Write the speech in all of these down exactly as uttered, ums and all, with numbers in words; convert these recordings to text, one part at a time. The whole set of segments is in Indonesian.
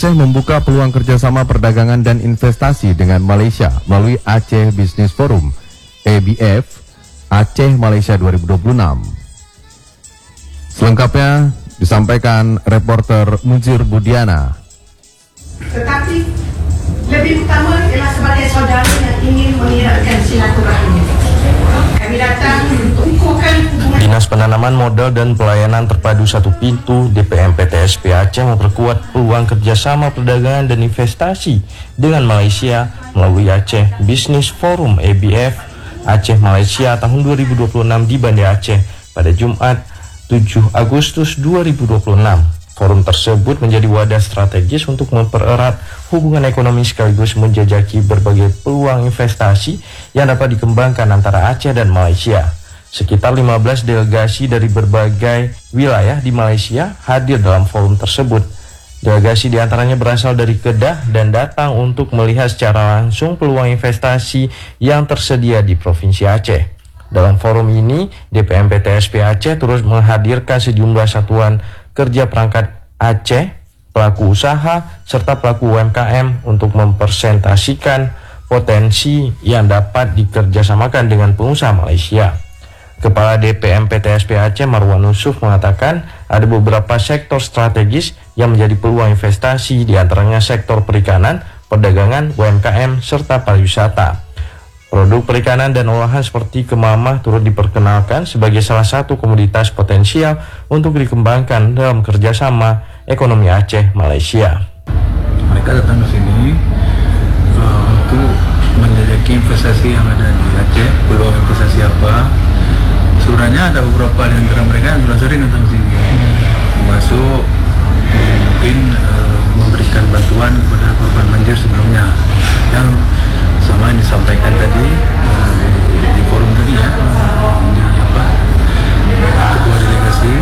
Aceh membuka peluang kerjasama perdagangan dan investasi dengan Malaysia melalui Aceh Business Forum A B F Aceh Malaysia dua ribu dua puluh enam. Selengkapnya disampaikan reporter Munzir Budiana. Tetapi lebih utama ialah sebagai saudara yang ingin mengiratkan silaturahmi. Kami datang untuk mengukuhkan hubungan. Dinas Penanaman Modal dan Pelayanan Terpadu Satu Pintu D P M P T S P Aceh memperkuat peluang kerjasama perdagangan dan investasi dengan Malaysia melalui Aceh Business Forum A B F Aceh Malaysia tahun dua ribu dua puluh enam di Banda Aceh pada Jumat tujuh Agustus dua ribu dua puluh enam. Forum tersebut menjadi wadah strategis untuk mempererat hubungan ekonomi sekaligus menjajaki berbagai peluang investasi yang dapat dikembangkan antara Aceh dan Malaysia. Sekitar lima belas delegasi dari berbagai wilayah di Malaysia hadir dalam forum tersebut. Delegasi diantaranya berasal dari Kedah dan datang untuk melihat secara langsung peluang investasi yang tersedia di Provinsi Aceh. Dalam forum ini, D P M P T S P Aceh terus menghadirkan sejumlah satuan kerja perangkat Aceh, pelaku usaha, serta pelaku U M K M untuk mempresentasikan potensi yang dapat dikerjasamakan dengan pengusaha Malaysia. Kepala D P M P T S P Aceh Marwan Nusuf mengatakan ada beberapa sektor strategis yang menjadi peluang investasi, diantaranya sektor perikanan, perdagangan, U M K M, serta pariwisata. Produk perikanan dan olahan seperti kemamah turut diperkenalkan sebagai salah satu komoditas potensial untuk dikembangkan dalam kerjasama ekonomi Aceh Malaysia. Mereka datang ke sini uh, untuk menjajaki investasi yang ada di Aceh, peluang investasi apa. Sebenarnya ada beberapa di antara mereka yang sudah sering datang ke sini, termasuk mungkin uh, memberikan bantuan kepada korban banjir sebelumnya, yang sama yang disampaikan tadi uh, di forum tadi ya, di apa ketua delegasi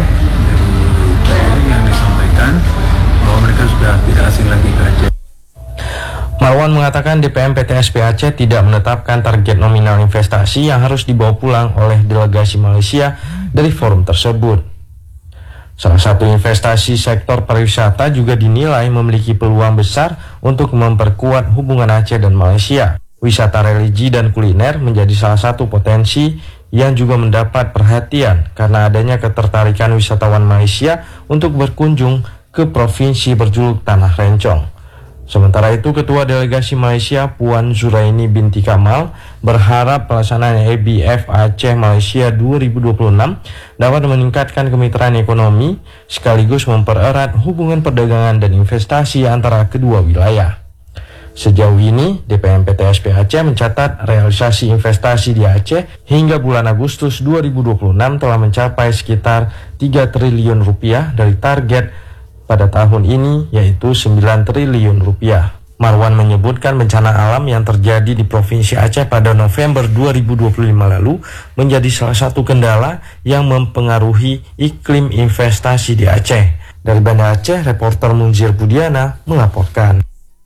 dari yang disampaikan bahwa mereka sudah tidak asing lagi ke Aceh. Marwan mengatakan D P M P T S P Aceh tidak menetapkan target nominal investasi yang harus dibawa pulang oleh delegasi Malaysia dari forum tersebut. Salah satu investasi sektor pariwisata juga dinilai memiliki peluang besar untuk memperkuat hubungan Aceh dan Malaysia. Wisata religi dan kuliner menjadi salah satu potensi yang juga mendapat perhatian karena adanya ketertarikan wisatawan Malaysia untuk berkunjung ke provinsi berjuluk Tanah Rencong. Sementara itu, Ketua Delegasi Malaysia Puan Zuraini binti Kamal berharap pelaksanaan A B F Aceh Malaysia dua ribu dua puluh enam dapat meningkatkan kemitraan ekonomi sekaligus mempererat hubungan perdagangan dan investasi antara kedua wilayah. Sejauh ini, D P M P T S P Aceh mencatat realisasi investasi di Aceh hingga bulan Agustus dua ribu dua puluh enam telah mencapai sekitar tiga triliun rupiah dari target pada tahun ini yaitu sembilan triliun rupiah. Marwan menyebutkan bencana alam yang terjadi di Provinsi Aceh pada November dua ribu dua puluh lima lalu menjadi salah satu kendala yang mempengaruhi iklim investasi di Aceh. Dari Banda Aceh, reporter Munzir Budiana melaporkan.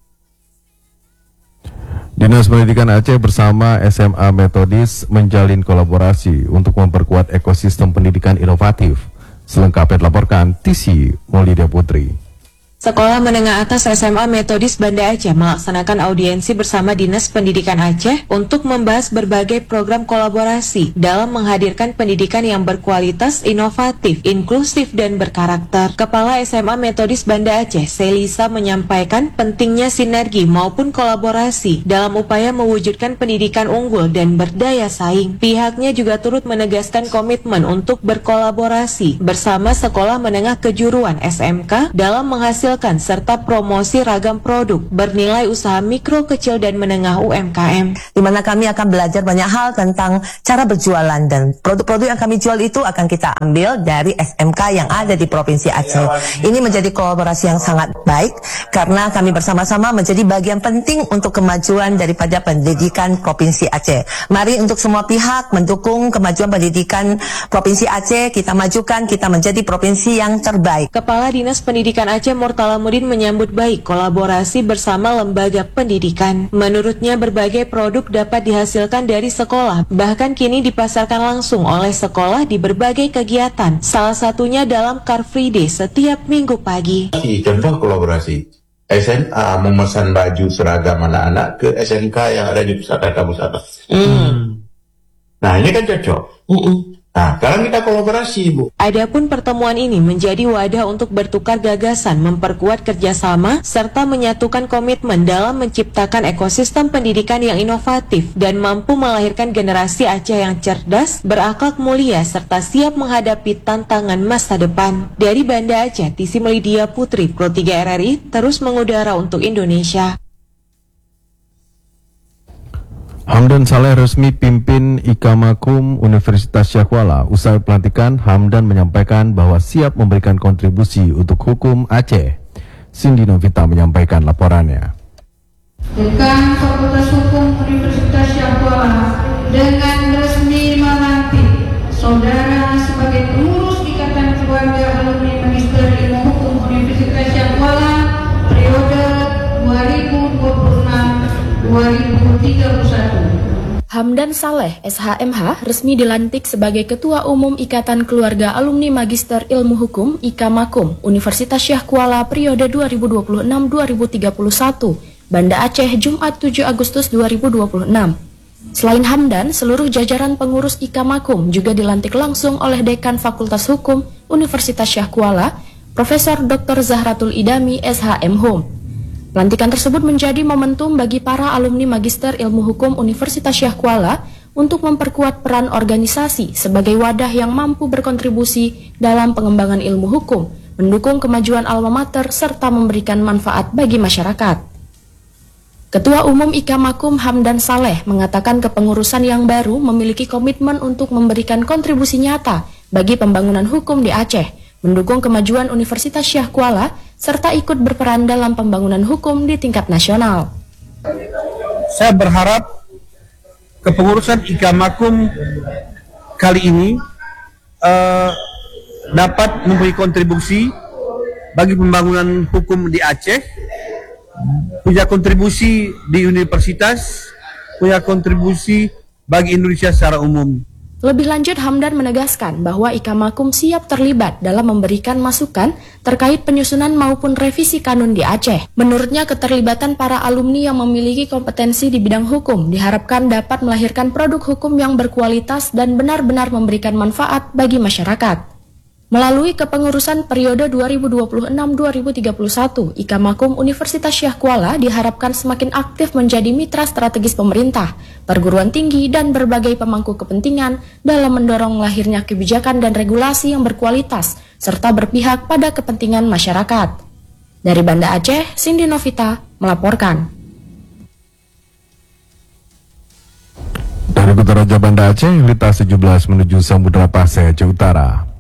Dinas Pendidikan Aceh bersama S M A Metodis menjalin kolaborasi untuk memperkuat ekosistem pendidikan inovatif. Selengkapnya dilaporkan T C Maulidia Putri. Sekolah Menengah Atas S M A Metodis Banda Aceh melaksanakan audiensi bersama Dinas Pendidikan Aceh untuk membahas berbagai program kolaborasi dalam menghadirkan pendidikan yang berkualitas, inovatif, inklusif, dan berkarakter. Kepala S M A Metodis Banda Aceh, Selisa, menyampaikan pentingnya sinergi maupun kolaborasi dalam upaya mewujudkan pendidikan unggul dan berdaya saing. Pihaknya juga turut menegaskan komitmen untuk berkolaborasi bersama Sekolah Menengah Kejuruan S M K dalam menghasilkan serta promosi ragam produk bernilai usaha mikro, kecil, dan menengah U M K M. Di mana kami akan belajar banyak hal tentang cara berjualan, dan produk-produk yang kami jual itu akan kita ambil dari S M K yang ada di Provinsi Aceh. Ini menjadi kolaborasi yang sangat baik karena kami bersama-sama menjadi bagian penting untuk kemajuan daripada pendidikan Provinsi Aceh. Mari untuk semua pihak mendukung kemajuan pendidikan Provinsi Aceh, kita majukan, kita menjadi provinsi yang terbaik. Kepala Dinas Pendidikan Aceh Murtalamudin menyambut baik kolaborasi bersama lembaga pendidikan. Menurutnya berbagai produk dapat dihasilkan dari sekolah, bahkan kini dipasarkan langsung oleh sekolah di berbagai kegiatan. Salah satunya dalam Car Free Day setiap minggu pagi. Contoh kolaborasi, S M A memesan baju seragam anak-anak ke S M K yang ada di pusat pusat. Hmm. Nah ini kan cocok. Mm-mm. Nah sekarang kita kolaborasi, Bu. Adapun pertemuan ini menjadi wadah untuk bertukar gagasan, memperkuat kerjasama, serta menyatukan komitmen dalam menciptakan ekosistem pendidikan yang inovatif dan mampu melahirkan generasi Aceh yang cerdas, berakhlak mulia, serta siap menghadapi tantangan masa depan. Dari Banda Aceh, Tisi Melidia Putri, Pro tiga R R I, terus mengudara untuk Indonesia. Hamdan Saleh resmi pimpin Ikamakum Universitas Syahkuala. Usai pelantikan, Hamdan menyampaikan bahwa siap memberikan kontribusi untuk hukum Aceh. Cindy Novita menyampaikan laporannya. Dekan Fakultas Hukum Universitas Syahkuala dengan resmi melantik saudara sebagai pengurus Ikatan Keluarga Alumni Magister Ilmu Hukum Universitas Syahkuala periode dua ribu dua puluh enam sampai dua ribu tiga puluh satu. Hamdan Saleh, S H M H, resmi dilantik sebagai Ketua Umum Ikatan Keluarga Alumni Magister Ilmu Hukum Ikamakum Universitas Syahkuala periode dua ribu dua puluh enam sampai dua ribu tiga puluh satu, Banda Aceh, Jumat tujuh Agustus dua ribu dua puluh enam. Selain Hamdan, seluruh jajaran pengurus Ikamakum juga dilantik langsung oleh Dekan Fakultas Hukum Universitas Syahkuala, Profesor Doktor Zahratul Idami, S H M Hum. Pelantikan tersebut menjadi momentum bagi para alumni Magister Ilmu Hukum Universitas Syahkuala untuk memperkuat peran organisasi sebagai wadah yang mampu berkontribusi dalam pengembangan ilmu hukum, mendukung kemajuan alma mater, serta memberikan manfaat bagi masyarakat. Ketua Umum Ikamakum Hamdan Saleh mengatakan kepengurusan yang baru memiliki komitmen untuk memberikan kontribusi nyata bagi pembangunan hukum di Aceh, mendukung kemajuan Universitas Syahkuala, serta ikut berperan dalam pembangunan hukum di tingkat nasional. Saya berharap kepengurusan Ikamakum kali ini uh, dapat memberi kontribusi bagi pembangunan hukum di Aceh, punya kontribusi di universitas, punya kontribusi bagi Indonesia secara umum. Lebih lanjut, Hamdan menegaskan bahwa Ikamakum siap terlibat dalam memberikan masukan terkait penyusunan maupun revisi kanun di Aceh. Menurutnya, keterlibatan para alumni yang memiliki kompetensi di bidang hukum diharapkan dapat melahirkan produk hukum yang berkualitas dan benar-benar memberikan manfaat bagi masyarakat. Melalui kepengurusan periode dua ribu dua puluh enam sampai dua ribu tiga puluh satu, Ikamakum Universitas Syahkuala diharapkan semakin aktif menjadi mitra strategis pemerintah, perguruan tinggi, dan berbagai pemangku kepentingan dalam mendorong lahirnya kebijakan dan regulasi yang berkualitas, serta berpihak pada kepentingan masyarakat. Dari Banda Aceh, Cindy Novita melaporkan. Dari Kota Raja Banda Aceh, lintas tujuh belas menuju Samudra Pasai, Aceh Utara.